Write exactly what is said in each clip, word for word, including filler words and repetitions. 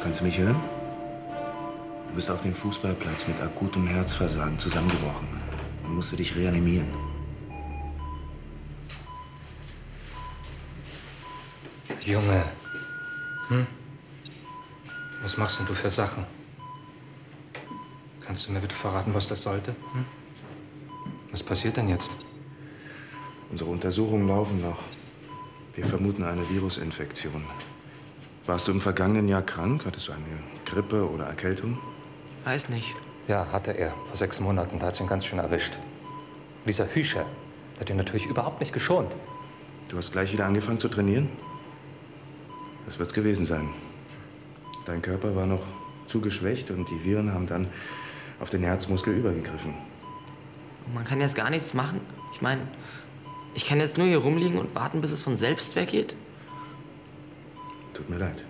Kannst du mich hören? Du bist auf dem Fußballplatz mit akutem Herzversagen zusammengebrochen. Man musste dich reanimieren. Junge, hm? Was machst denn du für Sachen? Kannst du mir bitte verraten, was das sollte? Hm? Was passiert denn jetzt? Unsere Untersuchungen laufen noch. Wir vermuten eine Virusinfektion. Warst du im vergangenen Jahr krank? Hattest du eine Grippe oder Erkältung? Weiß nicht. Ja, hatte er. Vor sechs Monaten. Da hat's ihn ganz schön erwischt. Dieser Hüscher hat ihn natürlich überhaupt nicht geschont. Du hast gleich wieder angefangen zu trainieren? Das wird's gewesen sein. Dein Körper war noch zu geschwächt und die Viren haben dann auf den Herzmuskel übergegriffen. Man kann jetzt gar nichts machen. Ich meine, ich kann jetzt nur hier rumliegen und warten, bis es von selbst weggeht. Tut mir leid.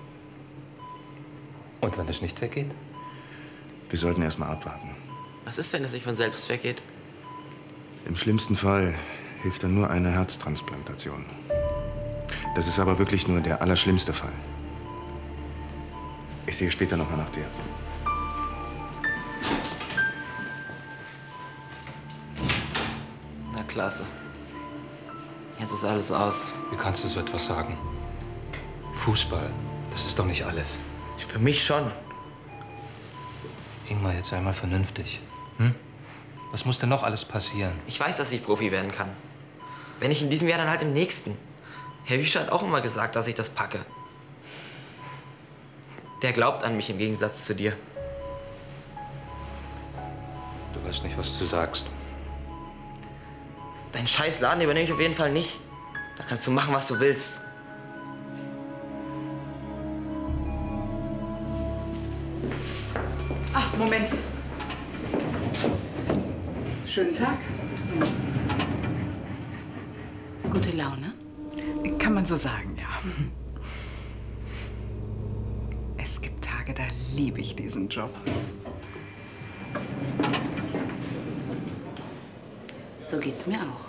Und wenn es nicht weggeht? Wir sollten erst mal abwarten. Was ist, wenn es nicht von selbst weggeht? Im schlimmsten Fall hilft dann nur eine Herztransplantation. Das ist aber wirklich nur der allerschlimmste Fall. Ich sehe später noch mal nach dir. Na klasse. Jetzt ist alles aus. Wie kannst du so etwas sagen? Fußball, das ist doch nicht alles. Ja, für mich schon. Ingmar, jetzt sei mal vernünftig. Hm? Was muss denn noch alles passieren? Ich weiß, dass ich Profi werden kann. Wenn nicht in diesem Jahr, dann halt im nächsten. Herr Hüscher hat auch immer gesagt, dass ich das packe. Der glaubt an mich im Gegensatz zu dir. Du weißt nicht, was du sagst. Deinen scheiß Laden übernehme ich auf jeden Fall nicht. Da kannst du machen, was du willst. Ach, Moment. Schönen Tag. Gute Laune? Kann man so sagen, ja. Es gibt Tage, da liebe ich diesen Job. So geht's mir auch.